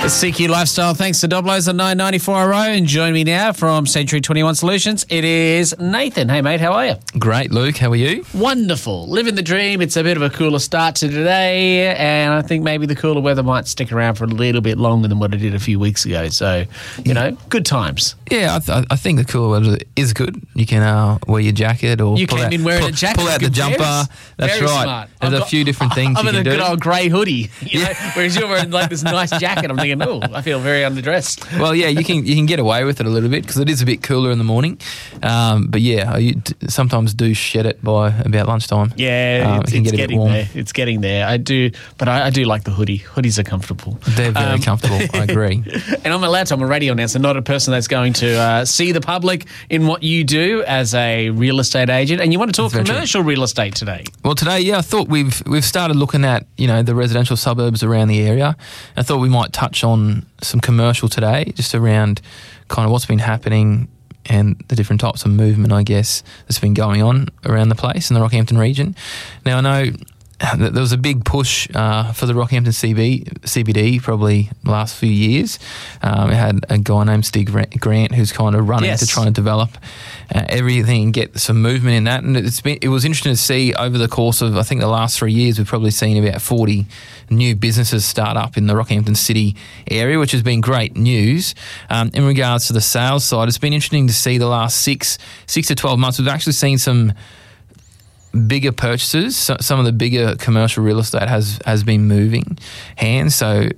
CQ Lifestyle, thanks to Doblos at 994 and join me now from Century 21 Solutions. It is Nathan. Hey, mate, how are you? Great, Luke. How are you? Wonderful. Living the dream. It's a bit of a cooler start to today, and I think maybe the cooler weather might stick around for a little bit longer than what it did a few weeks ago. So, you know, good times. Yeah, I think the cooler weather is good. You can wear your jacket or you came in wearing a jacket. Pull out the jumper. That's very right. Smart. There's a few different things you can do. I'm in a good old grey hoodie, you know, whereas you're wearing like this nice jacket. I'm thinking, oh, I feel very underdressed. Well, yeah, you can get away with it a little bit because it is a bit cooler in the morning. But yeah, you sometimes do shed it by about lunchtime. Yeah, it's getting there. It's getting there. I do like the hoodie. Hoodies are comfortable. They're very comfortable. I agree. And I'm allowed to. I'm a radio announcer, not a person that's going to see the public in what you do as a real estate agent. And you want to talk commercial real estate today? Well, today, yeah, I thought we've started looking at the residential suburbs around the area. I thought we might touch on some commercial today, just around kind of what's been happening and the different types of movement, I guess, that's been going on around the place in the Rockhampton region. Now, I know that there was a big push for the Rockhampton CBD probably the last few years. It had a guy named Steve Grant who's kind of running to try and develop everything and get some movement in that. And it was interesting to see over the course of, I think, the last 3 years, we've probably seen about 40 new businesses start up in the Rockhampton City area, which has been great news. In regards to the sales side, it's been interesting to see the last six to 12 months. We've actually seen some bigger purchases. Some of the bigger commercial real estate has been moving hands. So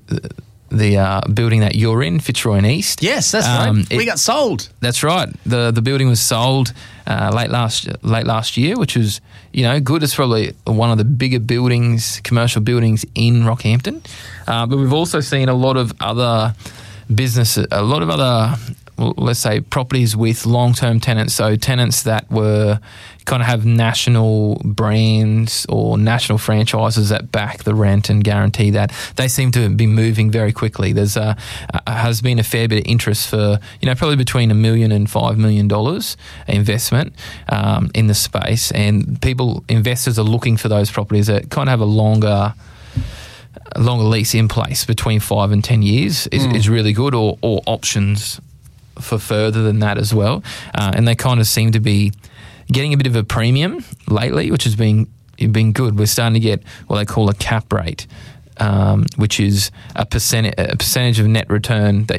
the building that you're in, Fitzroy and East. Yes, that's right. We got sold. That's right. The building was sold late last year, which was good. It's probably one of the bigger commercial buildings in Rockhampton. But we've also seen a lot of other businesses, a lot of other, let's say, properties with long-term tenants. So tenants that were kind of have national brands or national franchises that back the rent and guarantee that. They seem to be moving very quickly. There's has been a fair bit of interest for, probably between $1 million and $5 million investment in the space. And investors are looking for those properties that kind of have a longer lease in place between 5 and 10 years is really good, or options for further than that as well. And they kind of seem to be getting a bit of a premium lately, which has been good. We're starting to get what they call a cap rate, which is a percentage of net return that